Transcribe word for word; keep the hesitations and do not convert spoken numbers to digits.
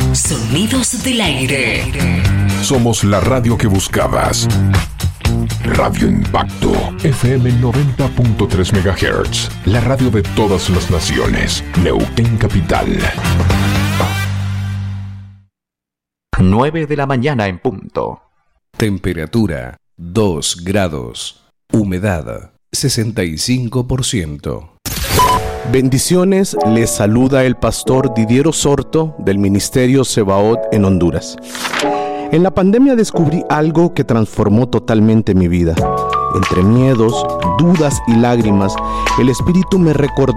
Sonidos del aire. Somos la radio que buscabas. Radio Impacto, F M noventa punto tres megahertz, la radio de todas las naciones, Neuquén Capital. nueve de la mañana en punto. Temperatura dos grados. Humedad sesenta y cinco por ciento. Bendiciones, les saluda el pastor Didier Osorto del Ministerio Sebaot en Honduras. En la pandemia descubrí algo que transformó totalmente mi vida. Entre miedos, dudas y lágrimas, el Espíritu me recordó